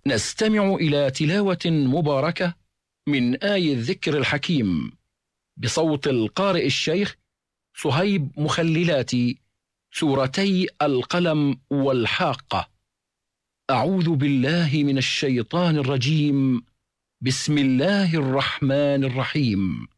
نستمع إلى تلاوة مباركة من آي الذكر الحكيم بصوت القارئ الشيخ صهيب مخللاتي، سورتي القلم والحاقة. أعوذ بالله من الشيطان الرجيم. بسم الله الرحمن الرحيم.